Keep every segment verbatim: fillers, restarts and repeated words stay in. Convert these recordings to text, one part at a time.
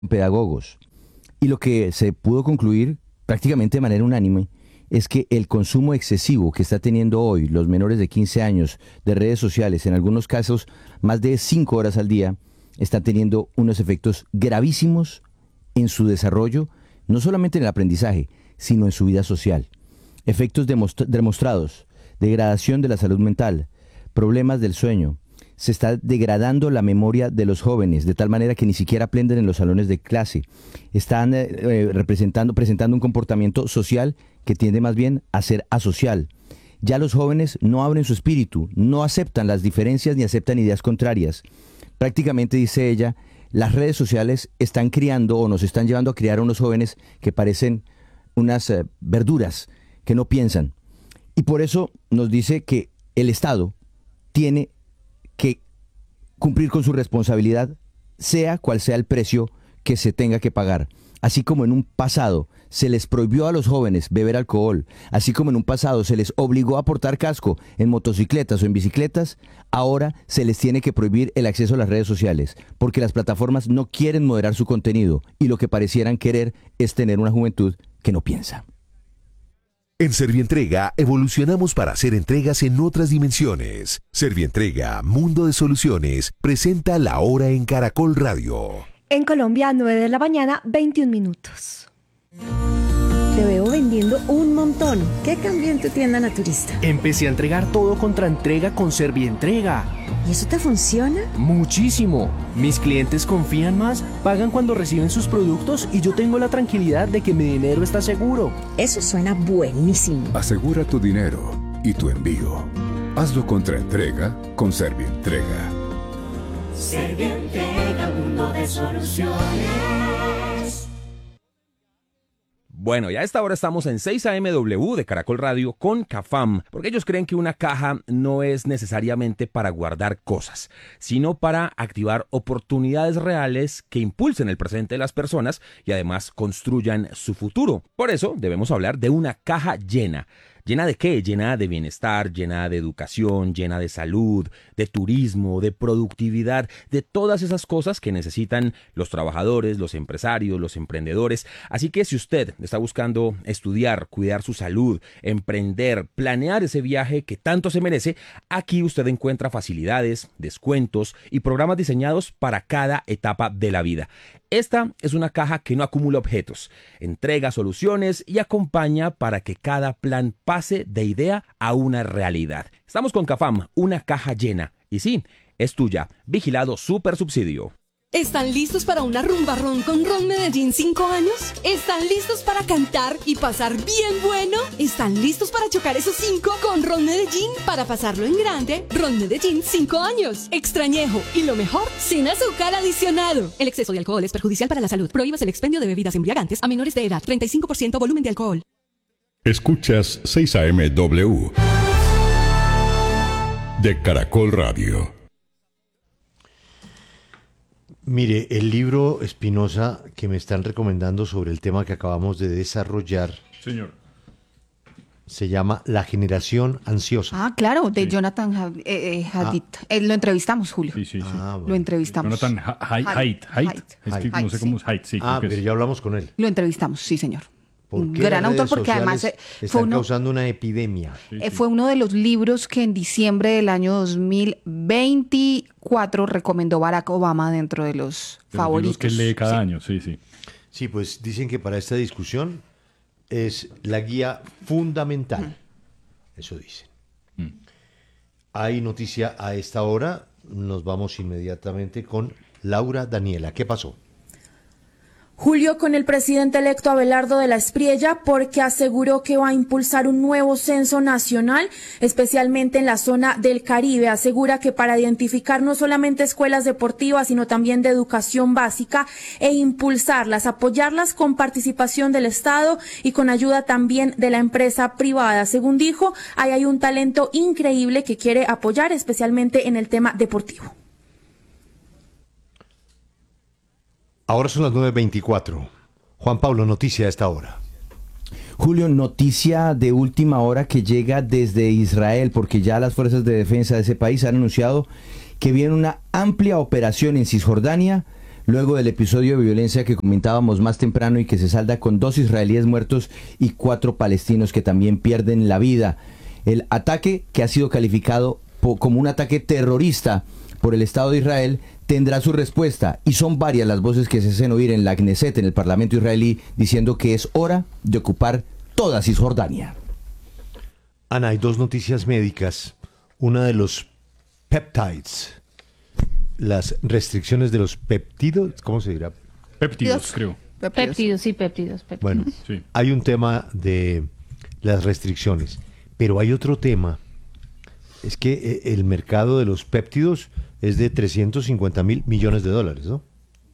pedagogos. Y lo que se pudo concluir prácticamente de manera unánime es que el consumo excesivo que está teniendo hoy los menores de quince años de redes sociales, en algunos casos más de cinco horas al día, está teniendo unos efectos gravísimos en su desarrollo, no solamente en el aprendizaje, sino en su vida social. Efectos demostra- demostrados, degradación de la salud mental, problemas del sueño. Se está degradando la memoria de los jóvenes, de tal manera que ni siquiera aprenden en los salones de clase. Están eh, eh, representando, presentando un comportamiento social que tiende más bien a ser asocial. Ya los jóvenes no abren su espíritu, no aceptan las diferencias ni aceptan ideas contrarias. Prácticamente, dice ella, las redes sociales están criando o nos están llevando a criar a unos jóvenes que parecen unas eh, verduras, que no piensan. Y por eso nos dice que el Estado tiene que cumplir con su responsabilidad, sea cual sea el precio que se tenga que pagar. Así como en un pasado se les prohibió a los jóvenes beber alcohol, así como en un pasado se les obligó a portar casco en motocicletas o en bicicletas, ahora se les tiene que prohibir el acceso a las redes sociales, porque las plataformas no quieren moderar su contenido y lo que parecieran querer es tener una juventud que no piensa. En Servientrega evolucionamos para hacer entregas en otras dimensiones. Servientrega, Mundo de Soluciones, presenta La Hora en Caracol Radio. En Colombia, nueve de la mañana, veintiún minutos. Te veo vendiendo un montón. ¿Qué cambió en tu tienda naturista? Empecé a entregar todo contra entrega con Servientrega. ¿Y eso te funciona? Muchísimo. Mis clientes confían más, pagan cuando reciben sus productos y yo tengo la tranquilidad de que mi dinero está seguro. Eso suena buenísimo. Asegura tu dinero y tu envío. Hazlo contra entrega con Servientrega. Servientrega, mundo de soluciones. Bueno, y a esta hora estamos en seis A M W de Caracol Radio con Cafam, porque ellos creen que una caja no es necesariamente para guardar cosas, sino para activar oportunidades reales que impulsen el presente de las personas y además construyan su futuro. Por eso debemos hablar de una caja llena. ¿Llena de qué? Llena de bienestar, llena de educación, llena de salud, de turismo, de productividad, de todas esas cosas que necesitan los trabajadores, los empresarios, los emprendedores. Así que si usted está buscando estudiar, cuidar su salud, emprender, planear ese viaje que tanto se merece, aquí usted encuentra facilidades, descuentos y programas diseñados para cada etapa de la vida. Esta es una caja que no acumula objetos, entrega soluciones y acompaña para que cada plan pase de idea a una realidad. Estamos con Cafam, una caja llena. Y sí, es tuya. Vigilado Super Subsidio. ¿Están listos para una rumba ron con Ron Medellín cinco años? ¿Están listos para cantar y pasar bien bueno? ¿Están listos para chocar esos cinco con Ron Medellín? Para pasarlo en grande, Ron Medellín cinco años. Extrañejo y lo mejor, sin azúcar adicionado. El exceso de alcohol es perjudicial para la salud. Prohíbas el expendio de bebidas embriagantes a menores de edad. treinta y cinco por ciento volumen de alcohol. Escuchas seis A M W de Caracol Radio. Mire, el libro Espinosa que me están recomendando sobre el tema que acabamos de desarrollar. Señor. Se llama La generación ansiosa. Ah, claro, de sí. Jonathan Haidt. Eh, ah. eh, lo entrevistamos, Julio. Sí, sí, sí. Ah, bueno. Lo entrevistamos. Jonathan Haidt. Haidt. Es que no sé cómo es Haidt, sí. Ah, pero es. ya hablamos con él. Lo entrevistamos, sí, señor. Un gran autor porque además eh, están fue uno, causando una epidemia. Sí, sí. Fue uno de los libros que en diciembre del año dos mil veinticuatro recomendó Barack Obama dentro de los de favoritos. Los que lee cada sí. año, sí, sí. Sí, pues dicen que para esta discusión es la guía fundamental. Mm. Eso dicen. Mm. Hay noticia a esta hora. Nos vamos inmediatamente con Laura Daniela. ¿Qué pasó? Julio, con el presidente electo Abelardo de la Espriella, porque aseguró que va a impulsar un nuevo censo nacional, especialmente en la zona del Caribe. Asegura que para identificar no solamente escuelas deportivas, sino también de educación básica e impulsarlas, apoyarlas con participación del Estado y con ayuda también de la empresa privada. Según dijo, ahí hay un talento increíble que quiere apoyar, especialmente en el tema deportivo. Ahora son las nueve veinticuatro. Juan Pablo, noticia a esta hora. Julio, noticia de última hora que llega desde Israel, porque ya las fuerzas de defensa de ese país han anunciado que viene una amplia operación en Cisjordania luego del episodio de violencia que comentábamos más temprano y que se salda con dos israelíes muertos y cuatro palestinos que también pierden la vida. El ataque, que ha sido calificado po- como un ataque terrorista por el Estado de Israel, tendrá su respuesta, y son varias las voces que se hacen oír en la Knesset, en el Parlamento israelí, diciendo que es hora de ocupar toda Cisjordania. Ana, hay dos noticias médicas. Una de los peptides, las restricciones de los peptidos, ¿cómo se dirá? Péptidos, creo. Péptidos, sí, péptidos. péptidos. Bueno, Sí. hay un tema de las restricciones, pero hay otro tema. Es que eh, el mercado de los péptidos es de trescientos cincuenta mil millones de dólares, ¿no?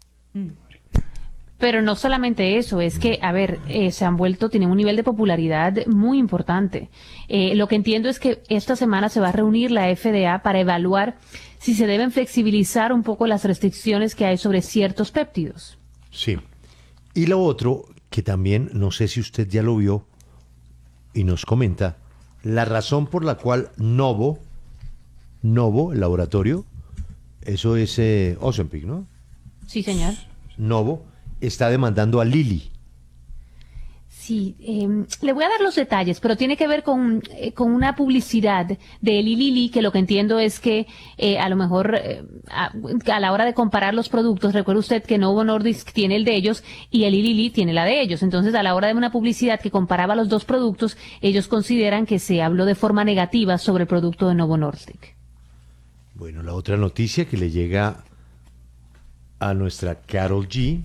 Pero no solamente eso, es que, a ver, eh, se han vuelto, tienen un nivel de popularidad muy importante. Eh, lo que entiendo es que esta semana se va a reunir la F D A para evaluar si se deben flexibilizar un poco las restricciones que hay sobre ciertos péptidos. Sí. Y lo otro, que también, no sé si usted ya lo vio y nos comenta, la razón por la cual Novo, Novo, el laboratorio, eso es eh, Ozempic, ¿no? Sí, señor. Novo está demandando a Lilly. Sí, eh, le voy a dar los detalles, pero tiene que ver con, eh, con una publicidad de Eli Lilly, que lo que entiendo es que eh, a lo mejor eh, a, a la hora de comparar los productos, recuerde usted que Novo Nordisk tiene el de ellos y Eli Lilly tiene la de ellos. Entonces, a la hora de una publicidad que comparaba los dos productos, ellos consideran que se habló de forma negativa sobre el producto de Novo Nordisk. Bueno, la otra noticia que le llega a nuestra Karol G,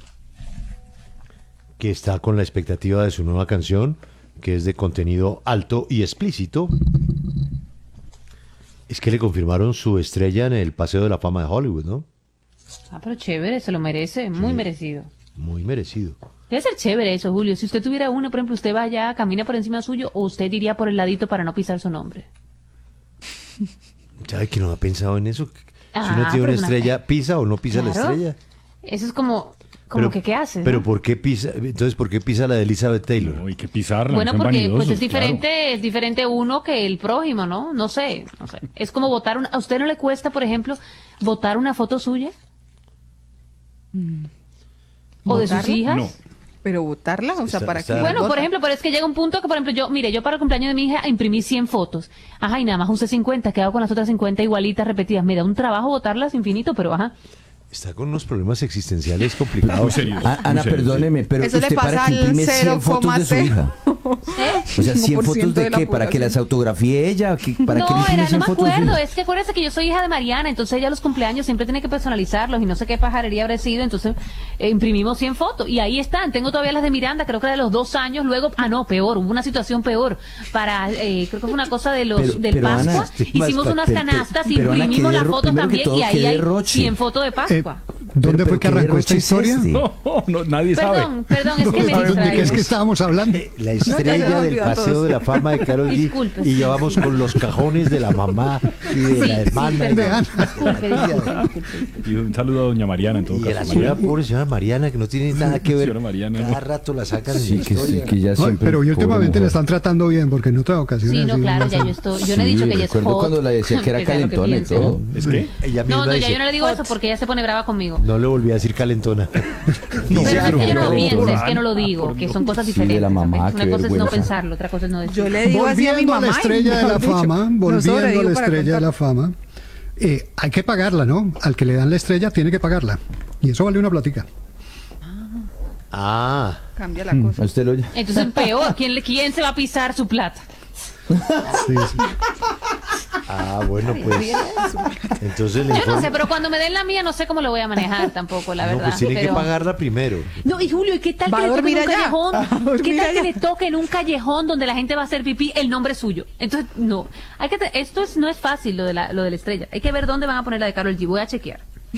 que está con la expectativa de su nueva canción, que es de contenido alto y explícito, es que le confirmaron su estrella en el Paseo de la Fama de Hollywood, ¿no? Ah, pero chévere, se lo merece, muy Sí. merecido. Muy merecido. Debe ser chévere eso, Julio. Si usted tuviera uno, por ejemplo, usted va allá, camina por encima suyo, o usted iría por el ladito para no pisar su nombre. ¿Sabe que no ha pensado en eso? Si Ah, uno tiene pero una una- estrella, ¿pisa o no pisa la Claro. estrella? Eso es como, como Pero- que, ¿qué hace? Pero ¿no? ¿por qué pisa? Entonces, ¿por qué pisa la de Elizabeth Taylor? No, hay que pisarla. Bueno, no sean porque pues vanidosos, es diferente, claro. es diferente uno que el prójimo, ¿no? No sé, no sé. Es como votar una, ¿a usted no le cuesta, por ejemplo, votar una foto suya? ¿O de sus ¿Votarla? hijas? No. Pero votarla, o sea, Está- ¿para está- qué? Bueno, por vota? ejemplo, pero es que llega un punto que, por ejemplo, yo, mire, yo para el cumpleaños de mi hija imprimí cien fotos. Ajá, y nada más usé cincuenta, quedado con las otras cincuenta igualitas, repetidas. Me da un trabajo votarlas infinito, pero ajá. Está con unos problemas existenciales complicados. Muy serios. A- Ana, muy serios, perdóneme, pero Eso le usted para pasa que al imprime cien fotos de su cero coma hija. ¿Eh? O sea, ¿cien fotos ciento de de la qué? ¿Para que población. las autografíe ella? ¿Qué- ¿Para no, que le imprime era, no cien me fotos de su acuerdo. hija? Es que acuérdese que yo soy hija de Mariana, entonces ella los cumpleaños siempre tiene que personalizarlos y no sé qué pajarería habrá sido, entonces eh, imprimimos cien fotos y ahí están. Tengo todavía las de Miranda, creo que era de los dos años, luego, ah no, peor, hubo una situación peor. Para, eh, creo que fue una cosa de los Pero- del pero, Pascua, Ana, este- hicimos pero- unas pero- canastas y pero, Ana, imprimimos qué las derro- fotos primero que también todo, y ahí qué hay derroche. cien fotos de Pascua. ¿Dónde Pero- fue que pero ¿qué arrancó esta derroche es historia? este? No, no, nadie sabe. Perdón, perdón, es que me ¿De distraí. qué es que estábamos hablando? La estrella No, del no, no, Paseo todos. de la Fama de Karol G. Disculpe. Y ya vamos con los cajones de la mamá y de Sí, la sí, hermana. y de- perdón. Disculpe, disculpe, disculpe. Y un saludo a doña Mariana en todo Y de la caso. señora, Mariana. pobre señora Mariana, que no tiene nada que ver. Señora Mariana, Cada no. rato la sacan en Sí, la que, sí, historia. que ya No, siempre. pero y pobre últimamente mujer. la están tratando bien, porque en otras ocasiones. Sí, no, sí, claro, no ya sé. yo estoy, yo no he dicho Sí, que ella es recuerdo hot. cuando la decía que era sea lo que calentona y piense. todo. ¿Es que? Ella misma No, no, ya dice, yo no le digo eso porque ella se pone brava conmigo. no le volví a decir calentona. Pero no es que yo no lo piense, es que no lo digo, que son cosas Sí, diferentes. de la mamá, ¿sabes? Una qué cosa es no vergüenza. pensarlo, otra cosa es no decirlo. Yo le digo así a mi Volviendo mamá. a la estrella y, de la mejor dicho, fama, no volviendo a sobrevivo la para estrella de contar. la fama, eh, hay que pagarla, ¿no? Al que le dan la estrella tiene que pagarla. Y eso vale una platica. Ah, Cambia la cosa. ¿A usted lo oye? Entonces, peor, ¿quién, le- ¿quién se va a pisar su plata? Sí, sí. ah, bueno, pues. Entonces le Yo no informo- sé, pero cuando me den la mía no sé cómo lo voy a manejar tampoco, la No, verdad. pues tiene que pero- pagarla primero. No, y Julio, ¿y qué tal Va que a le toque en dormir un allá. callejón? Va a dormir ¿Qué tal allá. que le toque en un callejón donde la gente va a hacer pipí el nombre suyo? Entonces, no. Hay que te- esto es, no es fácil lo de la, lo de la estrella. Hay que ver dónde van a poner la de Karol G. Voy a chequear.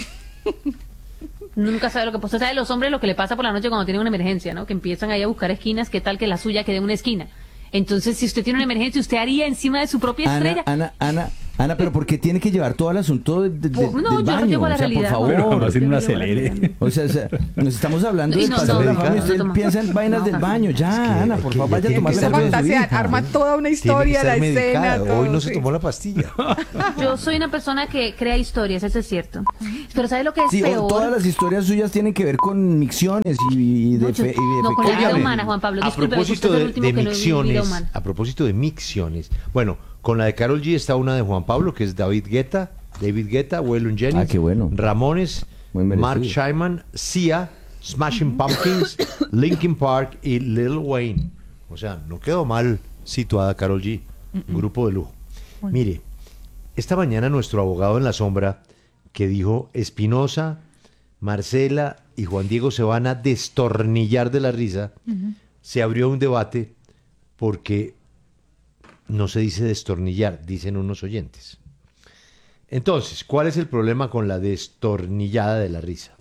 Nunca sabe lo que pasa. O sea, a los hombres lo que le pasa por la noche cuando tienen una emergencia, ¿no? Que empiezan ahí a buscar esquinas, ¿qué tal que la suya quede en una esquina? Entonces, si usted tiene una emergencia, ¿usted haría encima de su propia Ana, estrella? Ana, Ana, Ana, pero ¿por qué tiene que llevar todo el asunto de, de, de- Por- no, del yo baño? llevo la o sea, realidad, por Pero favor. no haciendo un Yo llevo la acelere. O sea, o sea, nos estamos hablando Y del no, paseo no, de la no, fama y no, usted no, no, piensa en vainas no, del no. baño. Ya, Ana, por que favor, ya vaya a tiene tomar que la estar foto de su fantasía, hija. arma toda una Tiene que historia, estar la medicada. escena, todo, Hoy no se sí. tomó la pastilla. Yo soy una persona que crea historias, eso es cierto. Pero ¿sabes lo que es Sí, o peor? todas las historias suyas tienen que ver con micciones y, y de, No, yo- fe- y de no, con la vida fecales. humana, Juan Pablo. A Discúlpeme, que propósito usted es el de, último de que no vive vida micciones, humana. a propósito de micciones, bueno, con la de Karol G está una de Juan Pablo, que es David Guetta, David Guetta, Waylon Jennings, Ah, qué bueno. Ramones, Muy merecido. Mark Shyman, Sia, Smashing Pumpkins, Linkin Park y Lil Wayne. O sea, no quedó mal situada Karol G, un grupo de lujo. Mire, esta mañana nuestro abogado en la sombra que dijo Espinosa, Marcela y Juan Diego se van a destornillar de la risa, se abrió un debate porque no se dice destornillar, dicen unos oyentes. Entonces, ¿cuál es el problema con la destornillada de la risa?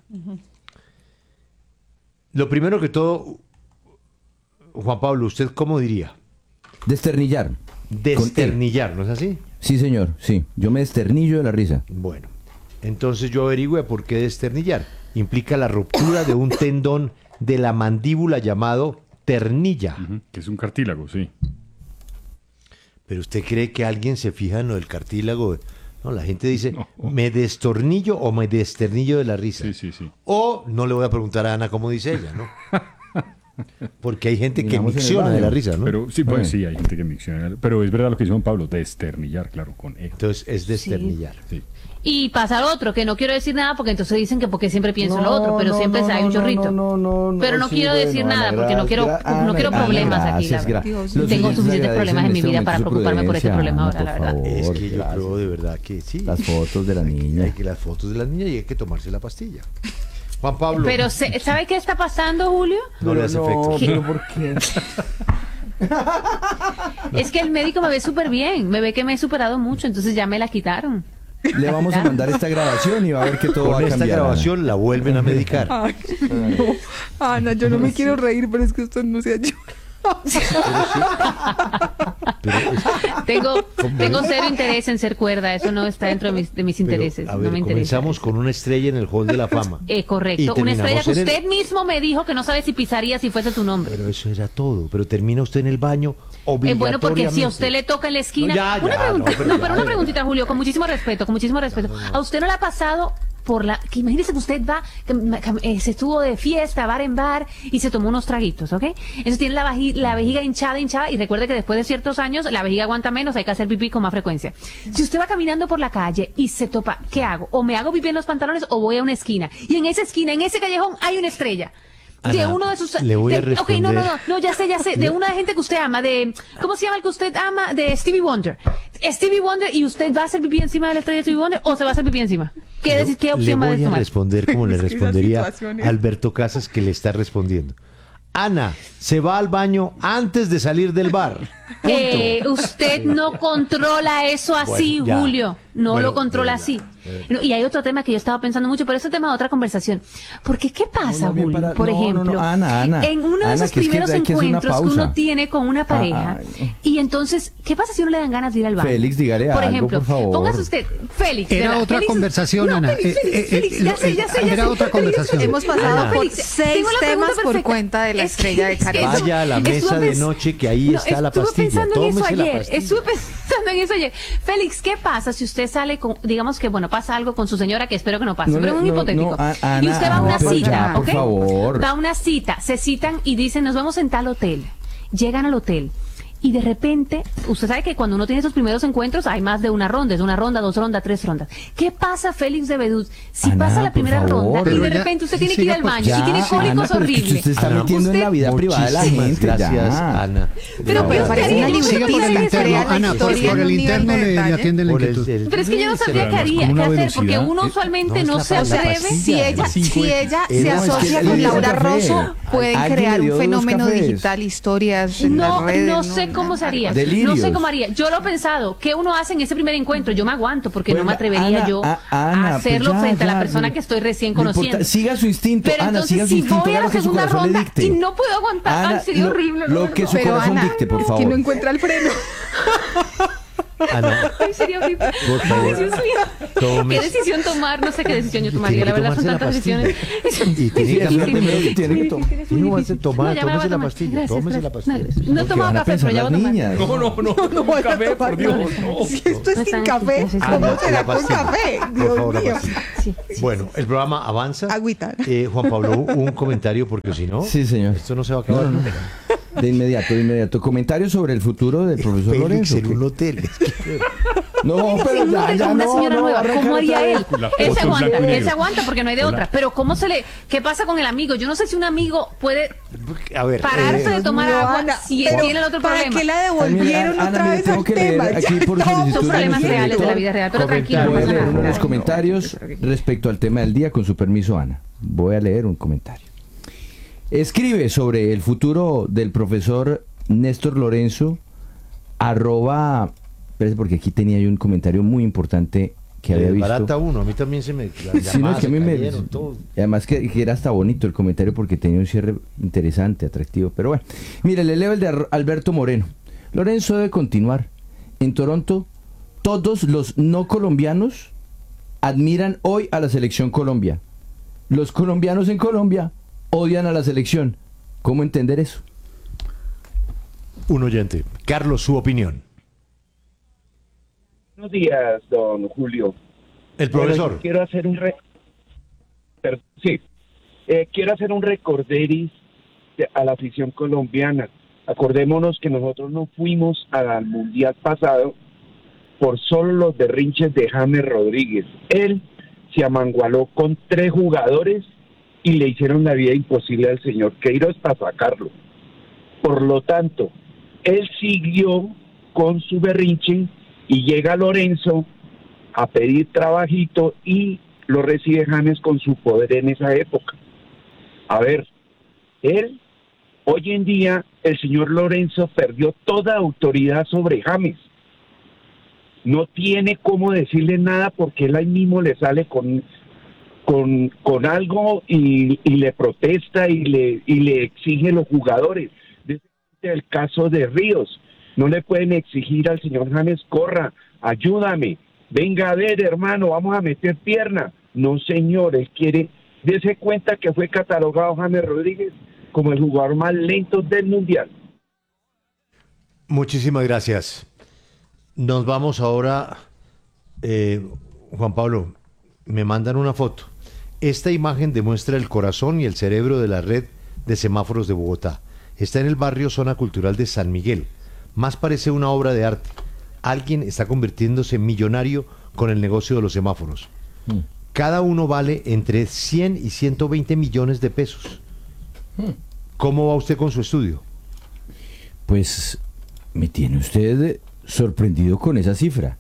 Lo primero que todo, Juan Pablo, ¿usted cómo diría? Desternillar. Desternillar, ¿no es así? Sí, señor, sí. Yo me desternillo de la risa. Bueno, entonces yo averigüe por qué desternillar. Implica la ruptura de un tendón de la mandíbula llamado ternilla. Ujú, que es un cartílago, sí. Pero usted cree que alguien se fija en lo del cartílago. No, la gente dice, me destornillo o me desternillo de la risa. Sí, sí, sí. O no le voy a preguntar a Ana cómo dice ella, ¿no? Porque hay gente que Digamos en el micciona de baño. la risa, ¿no? Pero sí, pues Ah. sí, hay gente que micciona. Pero es verdad lo que dice Juan Pablo, desternillar, claro, con E. Entonces es desternillar. Sí. Y pasa lo otro, que no quiero decir nada porque entonces dicen que porque siempre pienso en lo otro, pero no, siempre no, hay un no, chorrito. no, no, no, pero no sí, quiero bueno, decir Ana, nada porque no quiero, gra- no Ana, quiero Ana, problemas aquí, la gracias, verdad. gra- los Tengo oyentes suficientes agradecen problemas en mi este vida momento para su preocuparme por ese prudencia, problema Ana, ahora, la por verdad. favor, Es que yo gracias. creo de verdad que sí. Las fotos de la niña. Hay que las fotos de la niña y hay que tomarse la pastilla. Juan Pablo. Pero se- ¿sabe qué está pasando, Julio? no le hace efecto. pero ¿por qué? Es que el médico me ve súper bien, me ve que me he superado mucho, entonces ya me la quitaron. Le vamos a mandar esta grabación y va a ver que todo va Con a esta cambiar. Ana. grabación la vuelven a medicar. Ay, no. Ana, yo no me quiero reír, pero es que usted no se ayuda. Tengo, tengo cero interés en ser cuerda, eso no está dentro de mis, de mis Pero, intereses, a no ver, me interesa. comenzamos con una estrella en el Hall de la Fama. Eh, Y correcto, una terminamos estrella que en el- usted mismo me dijo que no sabe si pisaría si fuese tu nombre. Pero eso era todo. Pero termina usted en el baño Eh, obligatoriamente. bueno, porque si a usted le toca en la esquina. No, ya, una ya, pregunta, no, pero no, ya, pero una de preguntita, Julio, con muchísimo respeto, con muchísimo respeto. ¿A usted no le ha pasado por la. Que imagínese que usted va, que, que, eh, se estuvo de fiesta, bar en bar, y se tomó unos traguitos, ¿ok? Entonces tiene la, vaji- la vejiga hinchada, hinchada, y recuerde que después de ciertos años la vejiga aguanta menos, hay que hacer pipí con más frecuencia. Si usted va caminando por la calle y se topa, ¿qué hago? O me hago pipí en los pantalones o voy a una esquina. Y en esa esquina, en ese callejón, hay una estrella. De Ana, uno de sus. le voy a de- ok, no, no, no, responder. no, ya sé, ya sé. De una gente que usted ama, de. ¿Cómo se llama el que usted ama? De Stevie Wonder. Stevie Wonder, ¿y usted va a hacer pipí encima de la estrella de Stevie Wonder o se va a hacer pipí encima? ¿Qué, Yo decir, qué le opción va a voy a tomar? responder como le Es que esas respondería situaciones. Alberto Casas, que le está respondiendo. Ana, se va al baño antes de salir del bar. Eh, usted no controla eso así, Bueno, ya. Julio. No Bueno, lo controla de verdad, así. de verdad. No, y hay otro tema que yo estaba pensando mucho, pero ese tema de otra conversación. Porque, ¿qué pasa, No, bien Julio? para- Por no, no, no, ejemplo, Ana, Ana. en uno de Ana, esos que es que primeros hay que hacer una encuentros que pausa. uno tiene con una pareja, Ay. y entonces, ¿qué pasa si uno le dan ganas de ir al baño? Félix, dígale Por algo, ejemplo, por favor. póngase usted, Félix. de Era verdad, otra Félix- conversación, no, Ana. Félix, Eh, Félix, eh, Félix, eh, ya lo- sé, ya sé, ya era sé. otra Félix, conversación. Hemos pasado Ana. por Félix, seis tengo la pregunta temas por perfecta. cuenta de la Es que- estrella de es que Karol. eso- Vaya a la estuve mesa de pens- noche que ahí No, está la estuve pastilla. pensando en eso Tómese la ayer. pastilla. Estuve pensando en eso ayer. Félix, ¿qué pasa si usted sale con, digamos que, bueno, pasa algo con su señora que espero que no pase, No, pero es un no, hipotético. no, a- y Ana, usted va a no, una pero cita, ya, por ¿ok? favor. Va a una cita, se citan y dicen, nos vemos en tal hotel. Llegan al hotel. Y de repente, usted sabe que cuando uno tiene esos primeros encuentros hay más de una ronda, es una ronda, dos rondas, tres rondas. ¿Qué pasa, Félix de Bedut? Si Ana, pasa la por primera favor. ronda y Pero de ya- repente usted sí, tiene que ir siga, al pues, baño Ya, y tiene Ana, cólicos pero es que horribles. usted está Ana, metiendo en la vida privada de la Muchísimas gente. gracias, ya. Ana. Pero, De pero verdad. parece una Félix, Siga por usted el tiene que interno, saber la Ana, por, historia por en el un nivel interno de le, le detalle. atienden la Por el- inquietud. el- Pero es que yo no sabría qué Pero haría, con qué una hacer, porque velocidad, uno eh, usualmente no, no, es se la- la atreve. pastilla. Si ella, Cinco si de- ella Eh, se no, es que asocia le con dio Laura café. Rosso, pueden Alguien crear le dio un dos fenómeno cafés. digital, historias en No, las redes. no sé cómo se haría. Delirios. No sé cómo haría. Yo lo he pensado. ¿Qué uno hace en ese primer encuentro? Yo me aguanto porque no Pues, me atrevería Ana, yo a- Ana, a hacerlo pues ya, frente a ya, la persona no- que estoy recién no importa, conociendo. siga su instinto, Pero Ana, siga entonces su si instinto, voy a haga la lo que su segunda corazón le ronda dicte. y no puedo aguantar, Ana, ay, sería lo- horrible. lo no, no, que no. su Pero corazón Ana, dicte, por es favor. que no encuentra el freno. Ah, no. Ay, sería horrible. Por favor. Ay, Dios mío. Tomes. ¿Qué decisión tomar? No sé qué decisión yo Y tomaría. tiene La que verdad son tomarse la tantas decisiones. Y tiene que hacer primero que tiene que tomar. Muy No vas a difícil. tomar, No, ya me la voy tómese a la tomar. pastilla, Gracias, tómese la gracias. pastilla. No, no he tomado café, pero ya voy a tomar. No, no, no, No, no un voy a café, tomar por Dios, café. no. Si esto es No sin están café, aquí, ¿cómo Ah, será la con pastilla. café? Por Dios favor, la mío. pastilla. Sí, sí. Bueno, el programa avanza. Agüita. Eh, Juan Pablo, un comentario porque si no, Sí, señor. esto no se va a acabar. No, no, no. nunca. De inmediato, de inmediato. ¿Comentarios sobre el futuro del profesor Félix Lorenzo? en un hotel. No, pero Sí, ya, ya una no, señora no, nueva, arrancar ¿cómo haría otra él? vez. La foto Él en se aguanta, blanco y él negro. se aguanta porque no hay de Hola. otra. Pero ¿cómo se le, qué pasa con el amigo? Yo no sé si un amigo puede A ver, pararse eh, de tomar Dios mío, agua Ana, si pero tiene el otro ¿para problema. qué la Ay, mira, devolvieron Ana, otra mire, vez tengo al que leer tema? aquí por Ya, solicitud Son de problemas nuestro reales de la director. vida real, pero tranquilo, no Voy a pasa leer nada. unos comentarios respecto al tema del día, con su permiso, Ana. Voy a leer un comentario. Escribe sobre el futuro del profesor Néstor Lorenzo, arroba, espérese, porque aquí tenía yo un comentario muy importante que había eh, visto. barata uno, a mí también se me. las Sí, no, llamadas es que a mí se me... cayeron, todo. y además que, que era hasta bonito el comentario porque tenía un cierre interesante, atractivo. Pero bueno, mire, le leo el de Ar- Alberto Moreno. Lorenzo debe continuar. En Toronto, todos los no colombianos admiran hoy a la selección Colombia. Los colombianos en Colombia odian a la selección. ¿Cómo entender eso? Un oyente. Carlos, su opinión. Buenos días, don Julio. El Bueno, profesor. yo quiero hacer un re... per- sí, Eh, quiero hacer un recorderis de- a la afición colombiana. Acordémonos que nosotros no fuimos al mundial pasado por solo los berrinches de James Rodríguez. Él se amangualó con tres jugadores y le hicieron la vida imposible al señor Queiroz para sacarlo. Por lo tanto, él siguió con su berrinche y llega Lorenzo a pedir trabajito y lo recibe James con su poder en esa época. A ver, él, hoy en día, el señor Lorenzo perdió toda autoridad sobre James. No tiene cómo decirle nada porque él ahí mismo le sale con, con, con algo y, y le protesta y le, y le exige a los jugadores. Desde el caso de Ríos, no le pueden exigir al señor James, corra, ayúdame, venga a ver, hermano, vamos a meter pierna. No, señor, él quiere, dése cuenta que fue catalogado James Rodríguez como el jugador más lento del mundial. Muchísimas gracias. Nos vamos ahora, eh, Juan Pablo, me mandan una foto. Esta imagen demuestra el corazón y el cerebro de la red de semáforos de Bogotá. Está en el barrio Zona Cultural de San Miguel. Más parece una obra de arte. Alguien está convirtiéndose en millonario con el negocio de los semáforos. Mm. Cada uno vale entre cien y ciento veinte millones de pesos. ¿Cómo va usted con su estudio? Pues me tiene usted sorprendido con esa cifra.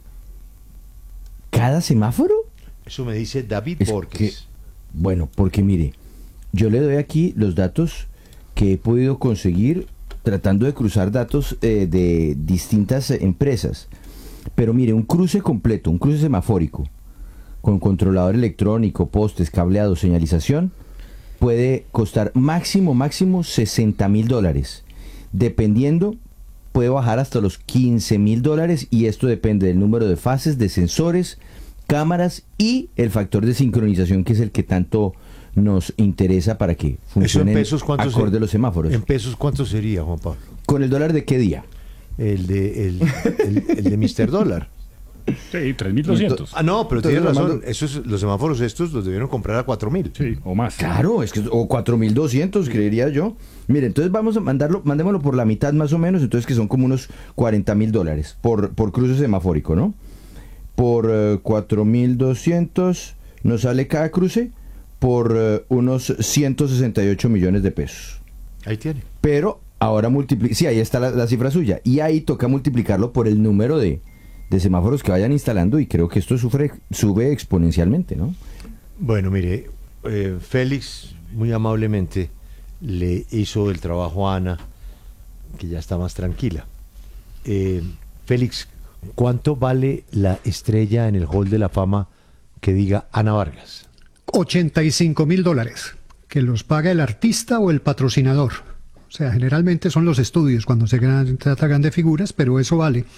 ¿Cada semáforo? Eso me dice David Es Borges. que- bueno, porque mire, yo le doy aquí los datos que he podido conseguir tratando de cruzar datos eh, de distintas eh, empresas. Pero mire, un cruce completo, un cruce semafórico, con controlador electrónico, postes, cableado, señalización, puede costar máximo, máximo sesenta mil dólares. Dependiendo, puede bajar hasta los quince mil dólares y esto depende del número de fases, de sensores, cámaras y el factor de sincronización que es el que tanto nos interesa para que ¿Eso en funcionen pesos cuánto acorde se- los semáforos. ¿En pesos cuánto sería, Juan Pablo? ¿Con el dólar de qué día? El de, el, el- el de mister Dólar. Sí, tres mil doscientos. Ah, no, pero Entonces, tienes razón. Armando- Esos, los semáforos estos los debieron comprar a cuatro mil. Sí, o más. Claro, es que o cuatro mil doscientos creería yo. Mire, entonces vamos a mandarlo, mandémoslo por la mitad más o menos, entonces que son como unos cuarenta mil dólares por, por cruce semafórico, ¿no? Por eh, cuatro mil doscientos nos sale cada cruce por eh, unos ciento sesenta y ocho millones de pesos. Ahí tiene. Pero ahora multiplica, sí, ahí está la, la cifra suya. Y ahí toca multiplicarlo por el número de, de semáforos que vayan instalando y creo que esto sufre, sube exponencialmente, ¿no? Bueno, mire, eh, Félix muy amablemente le hizo el trabajo a Ana, que ya está más tranquila. Eh, Félix, ¿cuánto vale la estrella en el Hall de la Fama que diga Ana Vargas? ochenta y cinco mil dólares, que los paga el artista o el patrocinador. O sea, generalmente son los estudios cuando se gran- trata de grandes figuras, pero eso vale.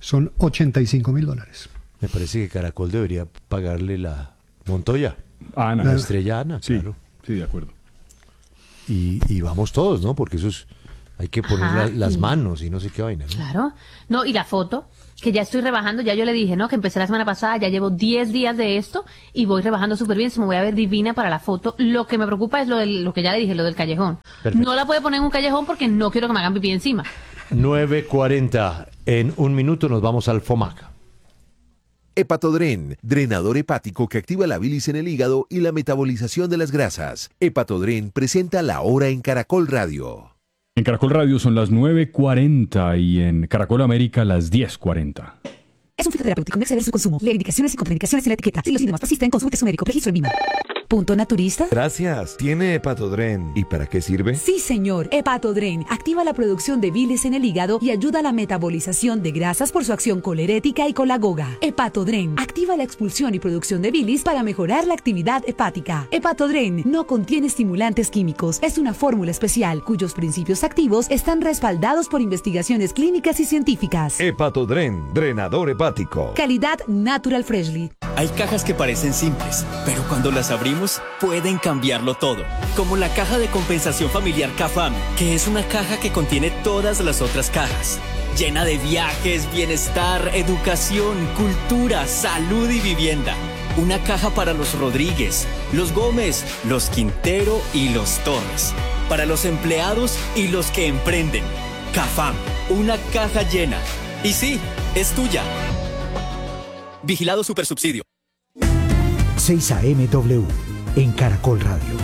son ochenta y cinco mil dólares. Me parece que Caracol debería pagarle la Montoya. Ana. La estrella Ana, sí, claro. Sí, de acuerdo. Y, y vamos todos, ¿no? Porque eso es... Hay que poner Ajá, la- las y- manos y no sé qué vaina, ¿no? Claro. No, y la foto, que ya estoy rebajando, ya yo le dije, ¿no? Que empecé la semana pasada, ya llevo diez días de esto y voy rebajando súper bien, se me voy a ver divina para la foto. Lo que me preocupa es lo, del, lo que ya le dije, lo del callejón. Perfecto. No la puedo poner en un callejón porque no quiero que me hagan pipí encima. nueve cuarenta. En un minuto nos vamos al FOMAC. Hepatodren, drenador hepático que activa la bilis en el hígado y la metabolización de las grasas. Hepatodren presenta La Hora en Caracol Radio. En Caracol Radio son las nueve cuarenta y en Caracol América las diez cuarenta. Es un fitoterapéutico, no exceder su consumo. Lee indicaciones y contraindicaciones en la etiqueta. Si los síntomas persisten, consulte su médico. Registro en Vima. Punto naturista. Gracias. ¿Tiene Hepatodren? ¿Y para qué sirve? Sí, señor. Hepatodren activa la producción de bilis en el hígado y ayuda a la metabolización de grasas por su acción colerética y colagoga. Hepatodren activa la expulsión y producción de bilis para mejorar la actividad hepática. Hepatodren no contiene estimulantes químicos. Es una fórmula especial cuyos principios activos están respaldados por investigaciones clínicas y científicas. Hepatodren, drenador hepático. Calidad Natural Freshly. Hay cajas que parecen simples, pero cuando las abrimos pueden cambiarlo todo. Como la caja de compensación familiar CAFAM, que es una caja que contiene todas las otras cajas. Llena de viajes, bienestar, educación, cultura, salud y vivienda. Una caja para los Rodríguez, los Gómez, los Quintero y los Torres. Para los empleados y los que emprenden. CAFAM, una caja llena. Y sí, es tuya. Vigilado Supersubsidio. seis A M W en Caracol Radio.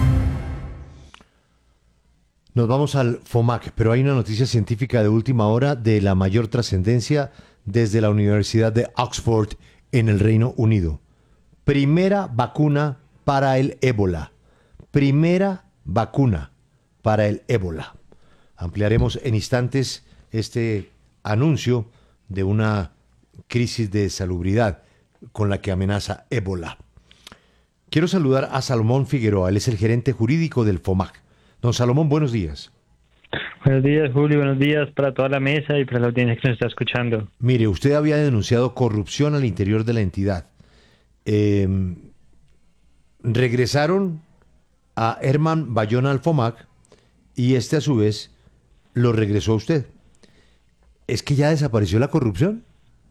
Nos vamos al FOMAC, pero hay una noticia científica de última hora de la mayor trascendencia desde la Universidad de Oxford en el Reino Unido. Primera vacuna para el ébola. Primera vacuna para el ébola. Ampliaremos en instantes este anuncio de una crisis de salubridad con la que amenaza ébola. Quiero saludar a Salomón Figueroa, él es el gerente jurídico del FOMAC. Don Salomón, buenos días. Buenos días, Julio, buenos días para toda la mesa y para la audiencia que nos está escuchando. Mire, usted había denunciado corrupción al interior de la entidad. Eh, regresaron a Herman Bayona al FOMAC y este a su vez lo regresó a usted. ¿Es que ya desapareció la corrupción?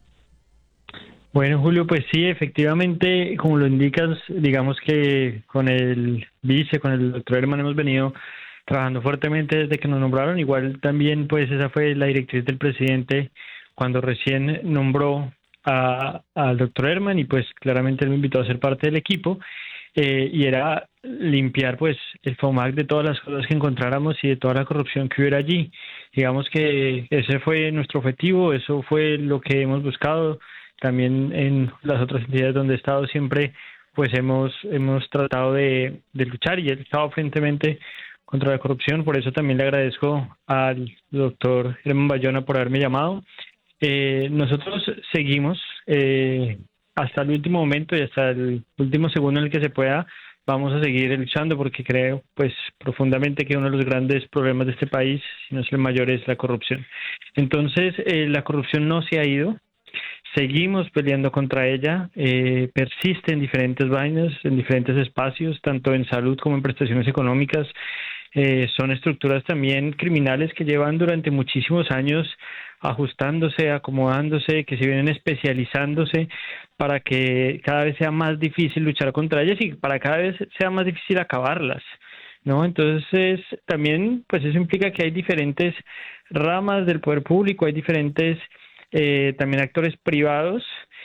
Bueno, Julio, pues sí, efectivamente, como lo indicas, digamos que con el vice, con el doctor Herman hemos venido trabajando fuertemente desde que nos nombraron. Igual también, pues esa fue la directriz del presidente cuando recién nombró a- al doctor Herman y pues claramente él me invitó a ser parte del equipo eh, y era limpiar pues el FOMAC de todas las cosas que encontráramos y de toda la corrupción que hubiera allí. Digamos que ese fue nuestro objetivo, eso fue lo que hemos buscado. También en las otras entidades donde he estado siempre pues hemos hemos tratado de, de luchar y he luchado fuertemente contra la corrupción. Por eso también le agradezco al doctor Herman Bayona por haberme llamado. Eh, nosotros seguimos eh, hasta el último momento y hasta el último segundo en el que se pueda. Vamos a seguir luchando porque creo pues profundamente que uno de los grandes problemas de este país, si no es el mayor, es la corrupción. Entonces eh, la corrupción no se ha ido. Seguimos peleando contra ella, eh, persiste en diferentes vainas, en diferentes espacios, tanto en salud como en prestaciones económicas. Eh, son estructuras también criminales que llevan durante muchísimos años ajustándose, acomodándose, que se vienen especializándose para que cada vez sea más difícil luchar contra ellas y para cada vez sea más difícil acabarlas, ¿no? Entonces, también, pues eso implica que hay diferentes ramas del poder público, hay diferentes eh, también actores privados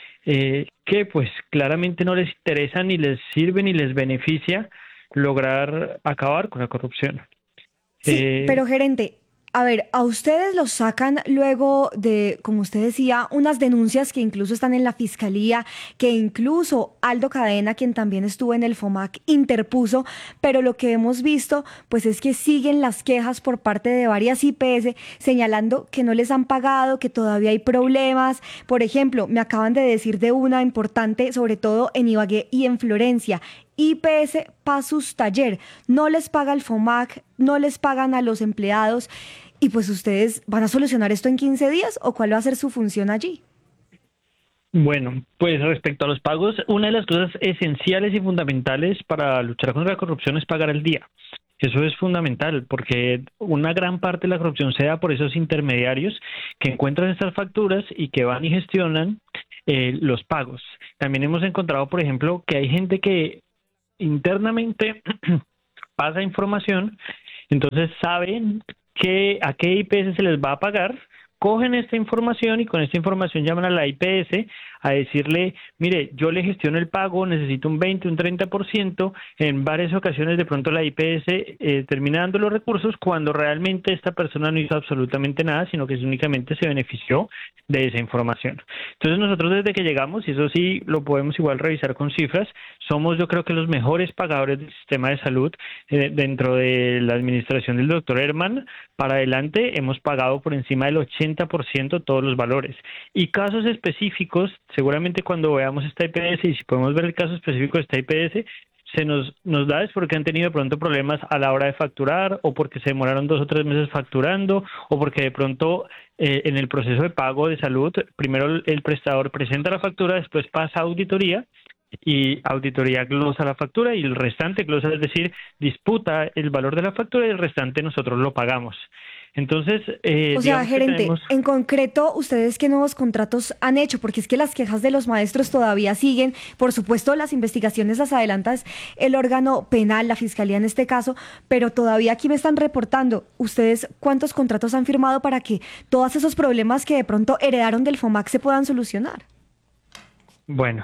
eh, que pues claramente no les interesa ni les sirve ni les beneficia lograr acabar con la corrupción. Sí, Eh, pero gerente, a ver, a ustedes los sacan luego de, como usted decía, unas denuncias que incluso están en la fiscalía, que incluso Aldo Cadena, quien también estuvo en el FOMAC, interpuso, pero lo que hemos visto, pues es que siguen las quejas por parte de varias I P S señalando que no les han pagado, que todavía hay problemas. Por ejemplo, me acaban de decir de una importante, sobre todo en Ibagué y en Florencia, I P S Pasus Taller, no les paga el FOMAC, no les pagan a los empleados Y pues ustedes van a solucionar esto en quince días, ¿o cuál va a ser su función allí? Bueno, pues respecto a los pagos, una de las cosas esenciales y fundamentales para luchar contra la corrupción es pagar al día. Eso es fundamental porque una gran parte de la corrupción se da por esos intermediarios que encuentran estas facturas y que van y gestionan eh, los pagos. También hemos encontrado, por ejemplo, que hay gente que internamente pasa información, entonces saben que a qué I P S se les va a pagar, cogen esta información y con esta información llaman a la I P S a decirle, mire, yo le gestiono el pago, necesito un veinte, un treinta por ciento, en varias ocasiones de pronto la I P S eh, termina dando los recursos cuando realmente esta persona no hizo absolutamente nada, sino que únicamente se benefició de esa información. Entonces nosotros desde que llegamos, y eso sí lo podemos igual revisar con cifras, somos yo creo que los mejores pagadores del sistema de salud eh, dentro de la administración del doctor Herman. Para adelante hemos pagado por encima del ochenta por ciento todos los valores. Y casos específicos, seguramente cuando veamos esta I P S y si podemos ver el caso específico de esta I P S, se nos, nos da es porque han tenido de pronto problemas a la hora de facturar o porque se demoraron dos o tres meses facturando o porque de pronto eh, en el proceso de pago de salud, primero el, el prestador presenta la factura, después pasa a auditoría y auditoría glosa la factura y el restante glosa, es decir, disputa el valor de la factura y el restante nosotros lo pagamos. Entonces, eh, o sea, gerente, tenemos... en concreto, ¿ustedes qué nuevos contratos han hecho? Porque es que las quejas de los maestros todavía siguen. Por supuesto, las investigaciones las adelanta el órgano penal, la fiscalía en este caso, pero todavía aquí me están reportando. ¿Ustedes cuántos contratos han firmado para que todos esos problemas que de pronto heredaron del FOMAC se puedan solucionar? Bueno,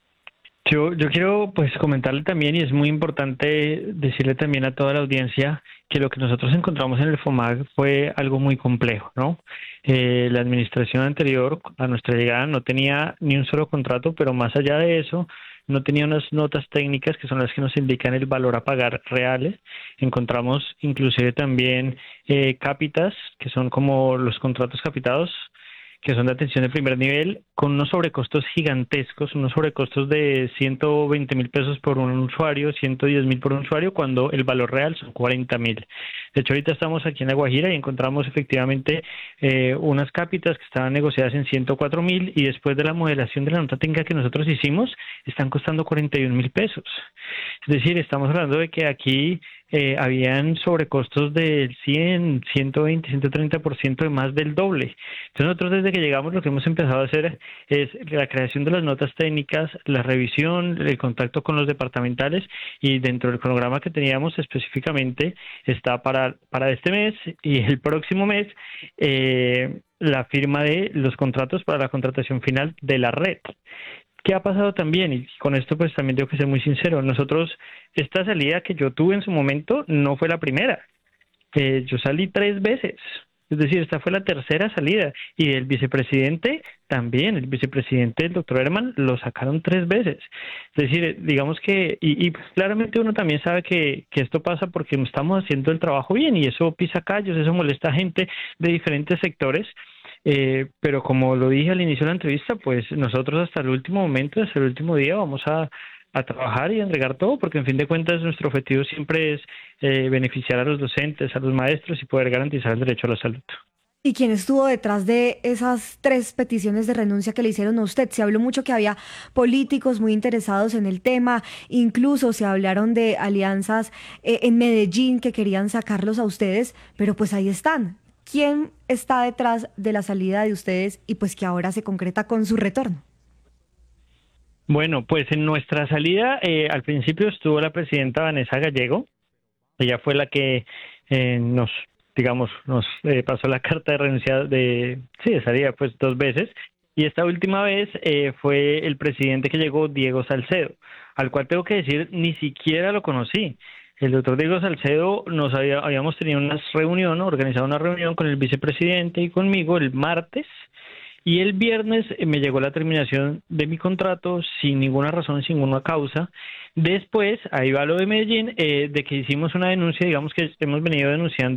yo, yo quiero pues comentarle también, y es muy importante decirle también a toda la audiencia, que lo que nosotros encontramos en el FOMAC fue algo muy complejo, ¿no? Eh, la administración anterior a nuestra llegada no tenía ni un solo contrato, pero más allá de eso, no tenía unas notas técnicas que son las que nos indican el valor a pagar reales. Encontramos inclusive también eh, cápitas, que son como los contratos capitados, que son de atención de primer nivel, con unos sobrecostos gigantescos, unos sobrecostos de ciento veinte mil pesos por un usuario, ciento diez mil por un usuario, cuando el valor real son cuarenta mil. De hecho, ahorita estamos aquí en La Guajira y encontramos efectivamente eh, unas cápitas que estaban negociadas en ciento cuatro mil y después de la modelación de la nota técnica que nosotros hicimos, están costando cuarenta y un mil pesos. Es decir, estamos hablando de que aquí eh, habían sobrecostos del cien, ciento veinte, ciento treinta por ciento de más del doble. Entonces nosotros desde que llegamos lo que hemos empezado a hacer es la creación de las notas técnicas, la revisión, el contacto con los departamentales y dentro del cronograma que teníamos específicamente está para, para este mes y el próximo mes eh, la firma de los contratos para la contratación final de la red. ¿Qué ha pasado también? Y con esto pues también tengo que ser muy sincero. Nosotros, esta salida que yo tuve en su momento no fue la primera. Eh, yo salí tres veces. Es decir, esta fue la tercera salida. Y el vicepresidente también, el vicepresidente, el doctor Herman, lo sacaron tres veces. Es decir, digamos que, y, y claramente uno también sabe que, que esto pasa porque estamos haciendo el trabajo bien y eso pisa callos, eso molesta a gente de diferentes sectores. Eh, pero como lo dije al inicio de la entrevista, pues nosotros hasta el último momento, hasta el último día vamos a, a trabajar y a entregar todo, porque en fin de cuentas nuestro objetivo siempre es eh, beneficiar a los docentes, a los maestros y poder garantizar el derecho a la salud. ¿Y quién estuvo detrás de esas tres peticiones de renuncia que le hicieron a usted? Se habló mucho que había políticos muy interesados en el tema, incluso se hablaron de alianzas eh, en Medellín que querían sacarlos a ustedes, pero pues ahí están. ¿Quién está detrás de la salida de ustedes y pues que ahora se concreta con su retorno? Bueno, pues en nuestra salida eh, al principio estuvo la presidenta Vanessa Gallego. Ella fue la que eh, nos, digamos, nos eh, pasó la carta de renuncia de, sí, de salida pues dos veces. Y esta última vez eh, fue el presidente que llegó, Diego Salcedo, al cual tengo que decir, ni siquiera lo conocí. El doctor Diego Salcedo, nos había, habíamos tenido una reunión, organizado una reunión con el vicepresidente y conmigo el martes, y el viernes me llegó la terminación de mi contrato sin ninguna razón, sin ninguna causa. Después, ahí va lo de Medellín, eh, de que hicimos una denuncia, digamos que hemos venido denunciando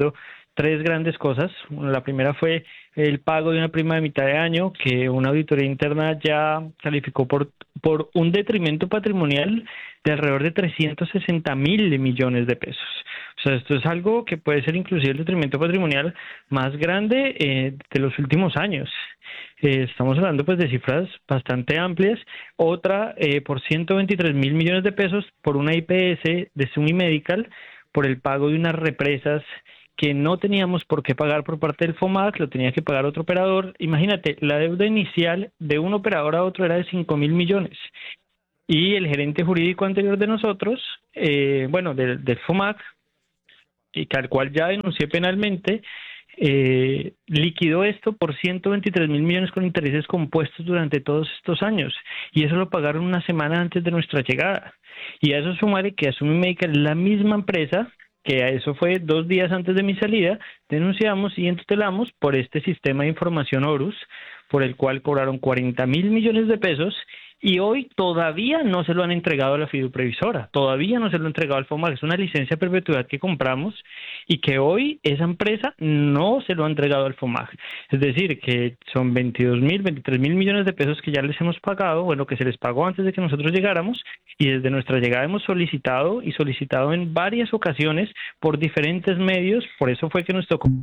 tres grandes cosas. La primera fue el pago de una prima de mitad de año que una auditoría interna ya calificó por, por un detrimento patrimonial de alrededor de trescientos sesenta mil millones de pesos. O sea, esto es algo que puede ser inclusive el detrimento patrimonial más grande eh, de los últimos años. Eh, estamos hablando pues de cifras bastante amplias. Otra eh, por ciento veintitrés mil millones de pesos por una I P S de Sumi Medical por el pago de unas represas que no teníamos por qué pagar por parte del FOMAC, lo tenía que pagar otro operador. Imagínate, la deuda inicial de un operador a otro era de cinco mil millones. Y el gerente jurídico anterior de nosotros, eh, bueno, del, del FOMAC, y que al cual ya denuncié penalmente, eh, liquidó esto por ciento veintitrés mil millones con intereses compuestos durante todos estos años. Y eso lo pagaron una semana antes de nuestra llegada. Y a eso sumaré que Assumi Medical es la misma empresa que a eso fue dos días antes de mi salida, denunciamos y entutelamos por este sistema de información Horus, por el cual cobraron cuarenta mil millones de pesos y hoy todavía no se lo han entregado a la fiduprevisora, todavía no se lo han entregado al FOMAC. Es una licencia de perpetuidad que compramos y que hoy esa empresa no se lo ha entregado al FOMAC. Es decir, que son veintidós mil, veintitrés mil millones de pesos que ya les hemos pagado, bueno, que se les pagó antes de que nosotros llegáramos, y desde nuestra llegada hemos solicitado y solicitado en varias ocasiones por diferentes medios. Por eso fue que nos tocó.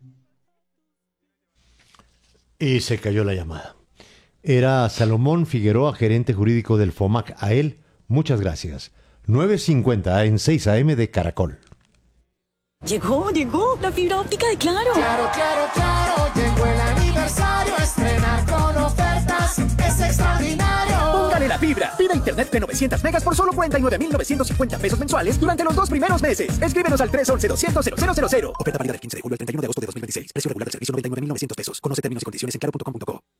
Y se cayó la llamada. Era Salomón Figueroa, gerente jurídico del FOMAC. A él, muchas gracias. nueve cincuenta en seis A M de Caracol. Llegó, llegó, la fibra óptica de Claro. Claro, claro, claro, llegó el aniversario, estrenar con ofertas es extraordinario. Póngale la fibra. Pida internet de novecientos megas por solo cuarenta y nueve mil novecientos cincuenta pesos mensuales durante los dos primeros meses. Escríbenos al tres once, doscientos, cero cero cero. Oferta válida del quince de julio al treinta y uno de agosto de dos mil veintiséis. Precio regular del servicio noventa y nueve mil novecientos pesos. Conoce términos y condiciones en claro punto com punto co.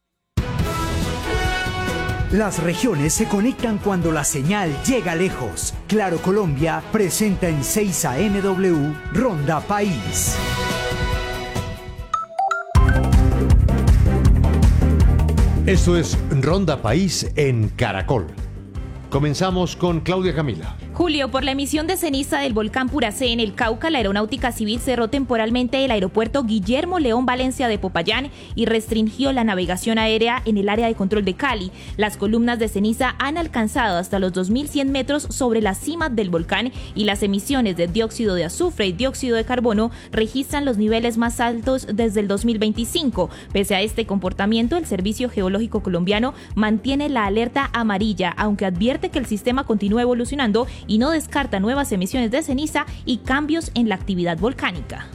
Las regiones se conectan cuando la señal llega lejos. Claro Colombia presenta en seis A M W Ronda País. Esto es Ronda País en Caracol. Comenzamos con Claudia Camila. Julio, por la emisión de ceniza del volcán Puracé en el Cauca, la Aeronáutica Civil cerró temporalmente el aeropuerto Guillermo León Valencia de Popayán y restringió la navegación aérea en el área de control de Cali. Las columnas de ceniza han alcanzado hasta los dos mil cien metros sobre la cima del volcán y las emisiones de dióxido de azufre y dióxido de carbono registran los niveles más altos desde el dos mil veinticinco. Pese a este comportamiento, el Servicio Geológico Colombiano mantiene la alerta amarilla, aunque advierte que el sistema continúa evolucionando y no descarta nuevas emisiones de ceniza y cambios en la actividad volcánica.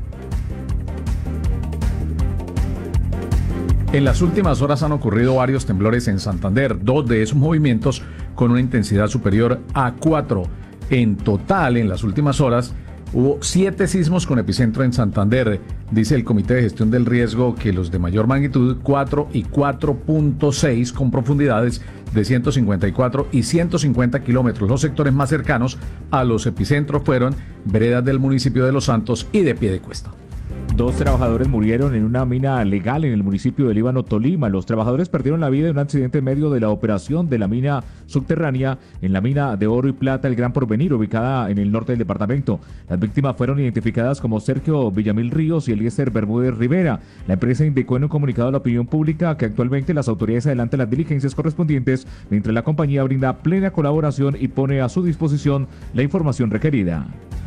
En las últimas horas han ocurrido varios temblores en Santander, dos de esos movimientos con una intensidad superior a cuatro. En total, en las últimas horas, hubo siete sismos con epicentro en Santander. Dice el Comité de Gestión del Riesgo que los de mayor magnitud, cuatro y cuatro punto seis, con profundidades de ciento cincuenta y cuatro y ciento cincuenta kilómetros. Los sectores más cercanos a los epicentros fueron veredas del municipio de Los Santos y de Piedecuesta. Dos trabajadores murieron en una mina legal en el municipio de Líbano, Tolima. Los trabajadores perdieron la vida en un accidente en medio de la operación de la mina subterránea en la mina de oro y plata El Gran Porvenir, ubicada en el norte del departamento. Las víctimas fueron identificadas como Sergio Villamil Ríos y Eliezer Bermúdez Rivera. La empresa indicó en un comunicado a la opinión pública que actualmente las autoridades adelantan las diligencias correspondientes, mientras la compañía brinda plena colaboración y pone a su disposición la información requerida.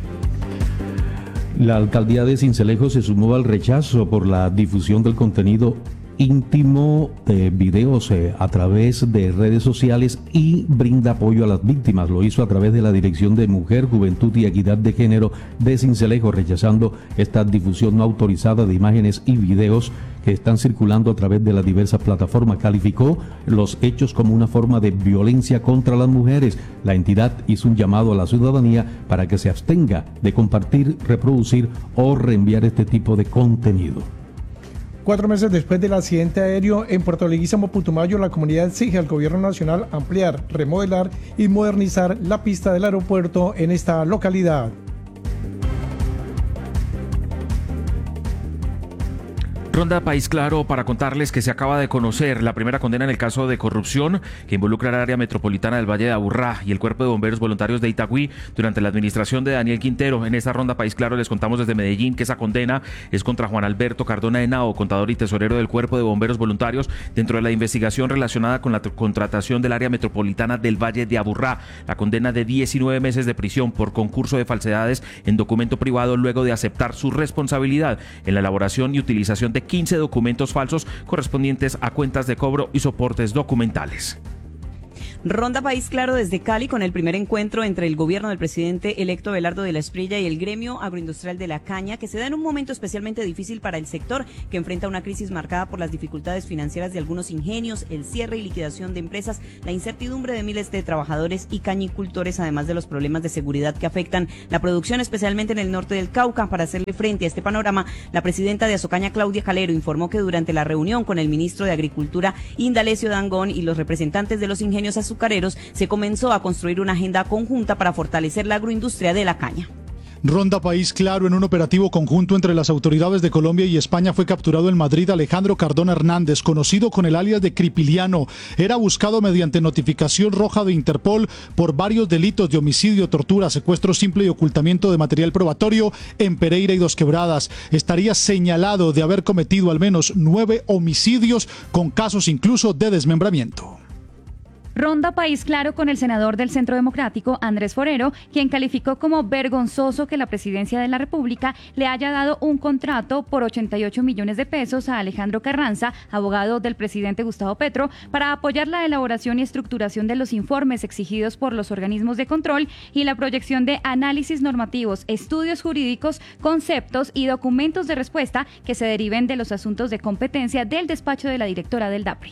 La alcaldía de Sincelejo se sumó al rechazo por la difusión del contenido íntimo de videos eh, a través de redes sociales y brinda apoyo a las víctimas. Lo hizo a través de la Dirección de Mujer, Juventud y Equidad de Género de Sincelejo, rechazando esta difusión no autorizada de imágenes y videos que están circulando a través de las diversas plataformas. Calificó los hechos como una forma de violencia contra las mujeres. La entidad hizo un llamado a la ciudadanía para que se abstenga de compartir, reproducir o reenviar este tipo de contenido. Cuatro meses después del accidente aéreo en Puerto Leguízamo, Putumayo, la comunidad exige al gobierno nacional ampliar, remodelar y modernizar la pista del aeropuerto en esta localidad. Ronda País Claro para contarles que se acaba de conocer la primera condena en el caso de corrupción que involucra al área metropolitana del Valle de Aburrá y el Cuerpo de Bomberos Voluntarios de Itagüí durante la administración de Daniel Quintero. En esta Ronda País Claro les contamos desde Medellín que esa condena es contra Juan Alberto Cardona Henao, contador y tesorero del Cuerpo de Bomberos Voluntarios, dentro de la investigación relacionada con la contratación del área metropolitana del Valle de Aburrá. La condena de diecinueve meses de prisión por concurso de falsedades en documento privado luego de aceptar su responsabilidad en la elaboración y utilización de quince documentos falsos correspondientes a cuentas de cobro y soportes documentales. Ronda País Claro desde Cali con el primer encuentro entre el gobierno del presidente electo Abelardo de la Espriella y el gremio agroindustrial de la caña, que se da en un momento especialmente difícil para el sector, que enfrenta una crisis marcada por las dificultades financieras de algunos ingenios, el cierre y liquidación de empresas, la incertidumbre de miles de trabajadores y cañicultores, además de los problemas de seguridad que afectan la producción, especialmente en el norte del Cauca. Para hacerle frente a este panorama, la presidenta de Azocaña, Claudia Calero, informó que durante la reunión con el ministro de Agricultura, Indalecio Dangond, y los representantes de los ingenios azucareros, se comenzó a construir una agenda conjunta para fortalecer la agroindustria de la caña. Ronda País Claro. En un operativo conjunto entre las autoridades de Colombia y España fue capturado en Madrid Alejandro Cardona Hernández, conocido con el alias de Cripiliano. Era buscado mediante notificación roja de Interpol por varios delitos de homicidio, tortura, secuestro simple y ocultamiento de material probatorio en Pereira y Dos Quebradas. Estaría señalado de haber cometido al menos nueve homicidios, con casos incluso de desmembramiento. Ronda País Claro con el senador del Centro Democrático, Andrés Forero, quien calificó como vergonzoso que la presidencia de la República le haya dado un contrato por ochenta y ocho millones de pesos a Alejandro Carranza, abogado del presidente Gustavo Petro, para apoyar la elaboración y estructuración de los informes exigidos por los organismos de control y la proyección de análisis normativos, estudios jurídicos, conceptos y documentos de respuesta que se deriven de los asuntos de competencia del despacho de la directora del DAPRI.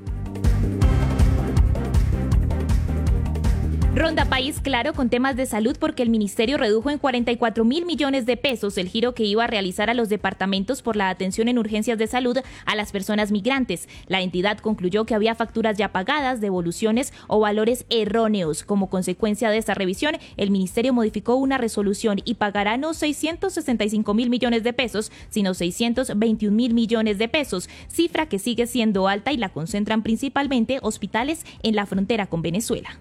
Ronda País Claro con temas de salud porque el ministerio redujo en cuarenta y cuatro mil millones de pesos el giro que iba a realizar a los departamentos por la atención en urgencias de salud a las personas migrantes. La entidad concluyó que había facturas ya pagadas, devoluciones o valores erróneos. Como consecuencia de esta revisión, el ministerio modificó una resolución y pagará no seiscientos sesenta y cinco mil millones de pesos, sino seiscientos veintiún mil millones de pesos, cifra que sigue siendo alta y la concentran principalmente hospitales en la frontera con Venezuela.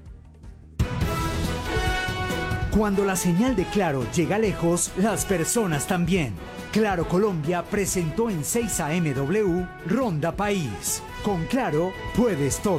Cuando la señal de Claro llega lejos, las personas también. Claro Colombia presentó en seis A M W Ronda País. Con Claro puedes todo.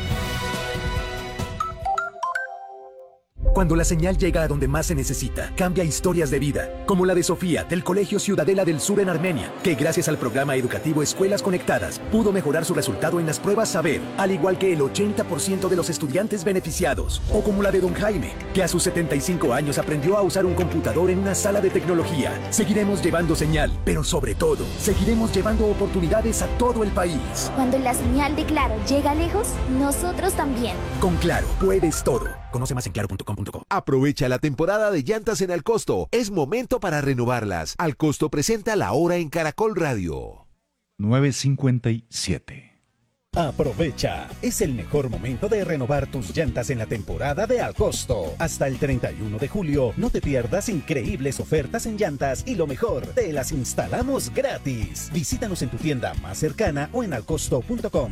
Cuando la señal llega a donde más se necesita, cambia historias de vida, como la de Sofía, del Colegio Ciudadela del Sur en Armenia, que gracias al programa educativo Escuelas Conectadas, pudo mejorar su resultado en las pruebas Saber, al igual que el ochenta por ciento de los estudiantes beneficiados. O como la de don Jaime, que a sus setenta y cinco años aprendió a usar un computador en una sala de tecnología. Seguiremos llevando señal, pero sobre todo, seguiremos llevando oportunidades a todo el país. Cuando la señal de Claro llega lejos, nosotros también. Con Claro, puedes todo. Conoce más en claro punto com punto co. Aprovecha la temporada de llantas en Alcosto. Es momento para renovarlas. Alcosto presenta La Hora en Caracol Radio. nueve cincuenta y siete. Aprovecha, es el mejor momento de renovar tus llantas en la temporada de Alcosto. Hasta el treinta y uno de julio, no te pierdas increíbles ofertas en llantas y lo mejor, te las instalamos gratis. Visítanos en tu tienda más cercana o en alcosto punto com.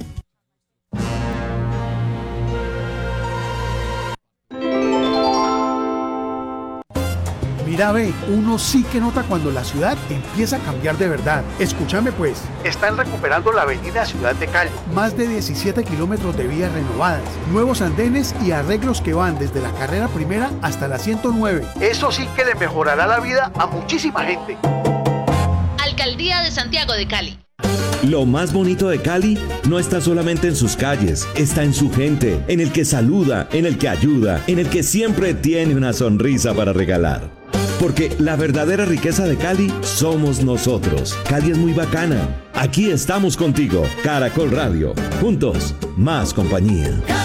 Mira, ve, uno sí que nota cuando la ciudad empieza a cambiar de verdad. Escúchame pues, están recuperando la avenida Ciudad de Cali. Más de diecisiete kilómetros de vías renovadas, nuevos andenes y arreglos que van desde la carrera primera hasta la ciento nueve. Eso sí que le mejorará la vida a muchísima gente. Alcaldía de Santiago de Cali. Lo más bonito de Cali no está solamente en sus calles, está en su gente, en el que saluda, en el que ayuda, en el que siempre tiene una sonrisa para regalar. Porque la verdadera riqueza de Cali somos nosotros. Cali es muy bacana. Aquí estamos contigo. Caracol Radio. Juntos, más compañía.